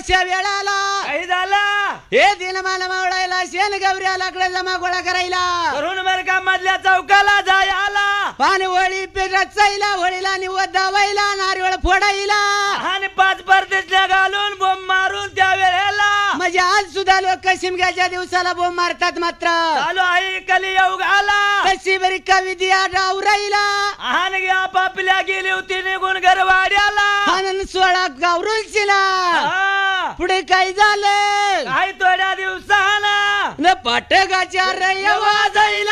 अशा वेळाला काही झाला हे दिनमान मावळायला शेण गौऱ्यालाकडे जमा गोळा करायला करून मरका मधल्या चौकाला जाय आला पाणी होळी पेटत चैला होळीला निवद दावायला नारळ फोडायला आणि 5 परदेशला घालून बोंब मारून त्या वेळेला म्हणजे आज सुद्धा लोक शिमग्याच्या दिवसाला बोंब मारतात मात्र चालू आहे कलियुग आला तशी बरी कविता राहिला आणि आपापल्या गेली होती निघून घरवाड्याला आनंद सोळा गावरूनशीला हा. पुढे काय झालं काही थोड्या दिवसाला न पाटगाच्या रयवा जाईल